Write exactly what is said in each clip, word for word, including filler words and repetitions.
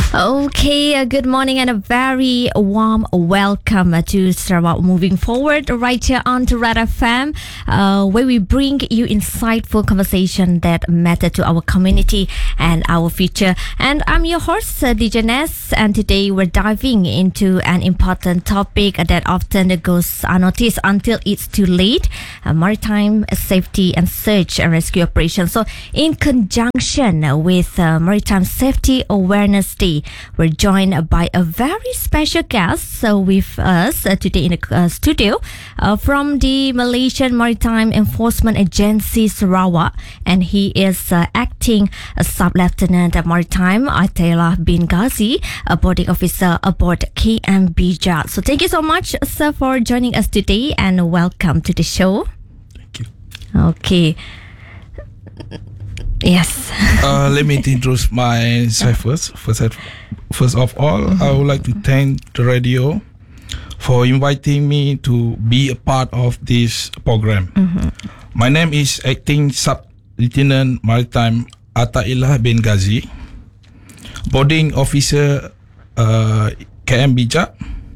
Okay, uh, good morning and a very warm welcome uh, to Sarawak Moving Forward right here on to Red F M, uh, where we bring you insightful conversation that matter to our community and our future. And I'm your host, uh, D J Ness, and today we're diving into an important topic that often goes unnoticed until it's too late, uh, maritime safety and search and rescue operations. So in conjunction with uh, Maritime Safety Awareness Day, we're joined by a very special guest uh, with us uh, today in the uh, studio uh, from the Malaysian Maritime Enforcement Agency Sarawak, and he is uh, acting uh, Sub-Lieutenant Maritime Atela bin Ghazi, a boarding officer aboard K M Bijak. So thank you so much, sir, for joining us today, and welcome to the show. Thank you. Okay. Yes. uh, let me introduce myself first. First, first of all, mm-hmm. I would like to thank the radio for inviting me to be a part of this program. Mm-hmm. My name is Acting Sub-Lieutenant Maritime Atailah bin Ghazi, boarding officer uh, K M Bijak,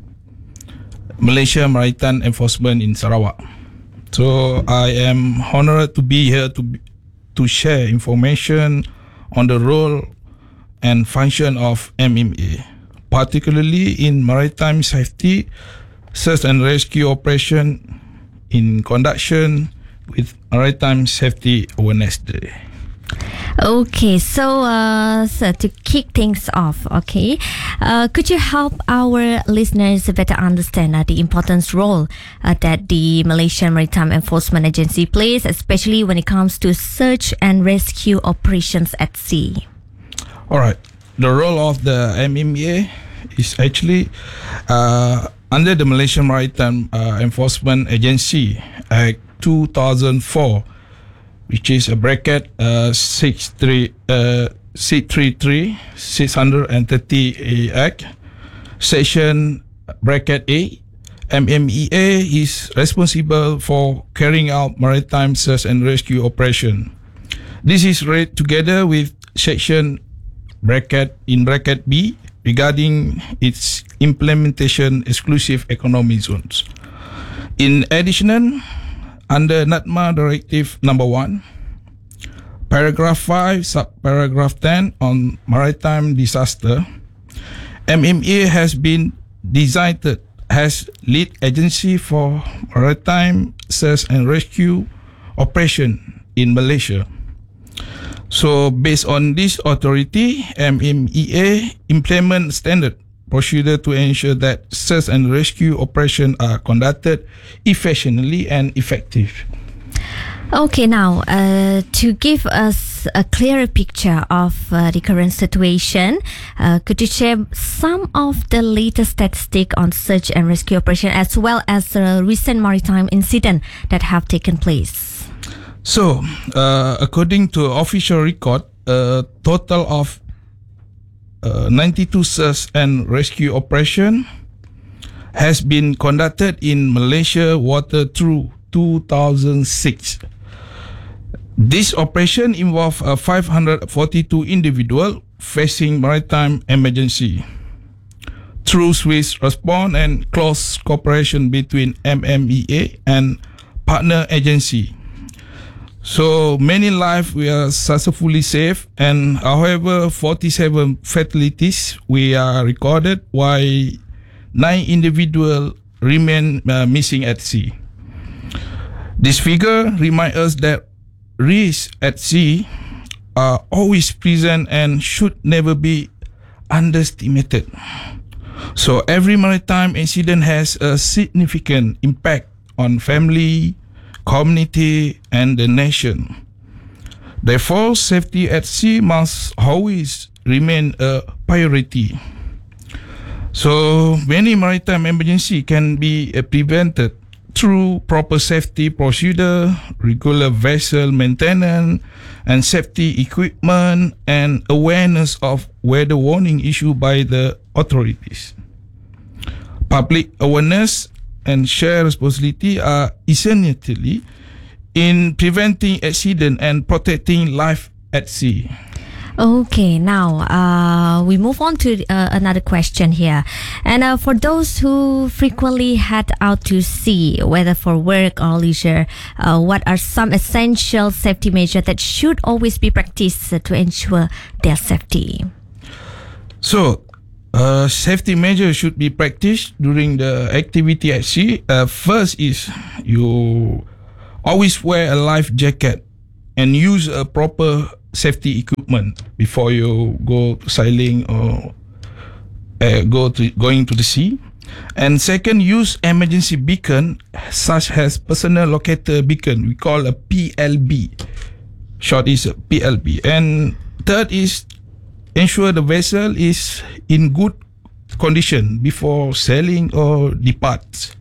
Malaysia Maritime Enforcement in Sarawak. So I am honored to be here to be, to share information on the role and function of M M A, particularly in maritime safety, search and rescue operation in conjunction with Maritime Safety Awareness Day. Okay, so, uh, so to kick things off, okay, uh, could you help our listeners better understand uh, the important role uh, that the Malaysian Maritime Enforcement Agency plays, especially when it comes to search and rescue operations at sea? All right, the role of the M M A is actually uh, under the Malaysian Maritime uh, Enforcement Agency Act two thousand four, which is a bracket uh, six three uh, six three three six hundred thirty Act, section bracket A. M M E A is responsible for carrying out maritime search and rescue operation. This is read together with section bracket in bracket B regarding its implementation exclusive economic zones. In addition, under NATMA Directive Number One, Paragraph Five, Subparagraph Ten on maritime disaster, M M A has been designated as lead agency for maritime search and rescue operation in Malaysia. So, based on this authority, M M E A implement standard procedure to ensure that search and rescue operations are conducted efficiently and effective. Okay, now uh, to give us a clearer picture of uh, the current situation, uh, could you share some of the latest statistics on search and rescue operation, as well as a recent maritime incident that have taken place? So, uh, according to official record, a total of Uh, ninety-two search and rescue operation has been conducted in Malaysia water through two thousand six. This operation involved uh, five hundred forty-two individuals facing maritime emergency through swift response and close cooperation between M M E A and partner agency. So many lives were successfully saved, and however, forty-seven fatalities were recorded, while nine individuals remain uh, missing at sea. This figure reminds us that risks at sea are always present and should never be underestimated. So every maritime incident has a significant impact on family, community, and the nation. Therefore, safety at sea must always remain a priority. So, many maritime emergency can be uh, prevented through proper safety procedure, regular vessel maintenance, and safety equipment, and awareness of weather warning issued by the authorities. Public awareness and share responsibility are essentially in preventing accident and protecting life at sea. Okay, now uh, we move on to uh, another question here. And uh, for those who frequently head out to sea, whether for work or leisure, uh, what are some essential safety measures that should always be practiced uh, to ensure their safety? So, uh, safety measures should be practiced during the activity at sea. Uh, first is you always wear a life jacket and use a proper safety equipment before you go sailing or uh, go to going to the sea. And second, use emergency beacon such as personal locator beacon. We call a P L B. Short is a P L B. And third is ensure the vessel is in good condition before sailing or departs.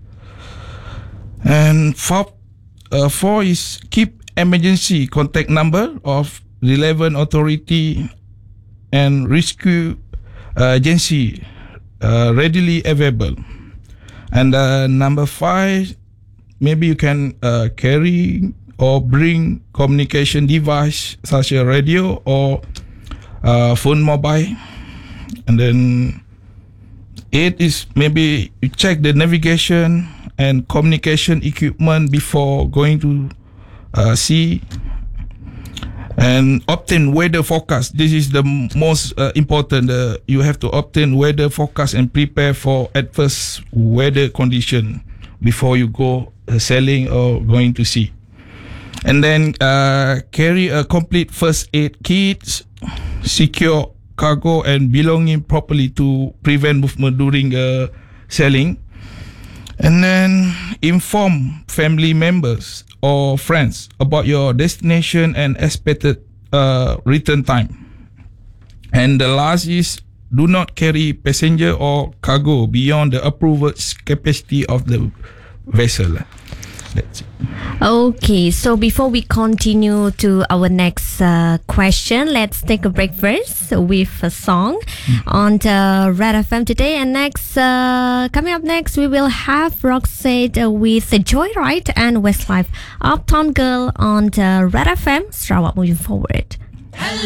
And fourth, uh, four is keep emergency contact number of relevant authority and rescue uh, agency uh, readily available. And uh, number five, maybe you can uh, carry or bring communication device such as radio or uh, phone mobile. And then eight is maybe you check the navigation and communication equipment before going to uh, sea. And obtain weather forecast. This is the m- most uh, important. Uh, you have to obtain weather forecast and prepare for adverse weather condition before you go uh, sailing or going to sea. And then uh, carry a complete first aid kit, secure cargo and belonging properly to prevent movement during uh, sailing. And then inform family members or friends about your destination and expected uh, return time. And the last is do not carry passenger or cargo beyond the approved capacity of the vessel. That's it. Okay, so before we continue to our next uh, question, let's take a break first with a song on the Red F M today. And next, uh, coming up next, we will have Roxette uh, with Joyride and Westlife Uptown Girl on the Red F M. Sarawak moving forward.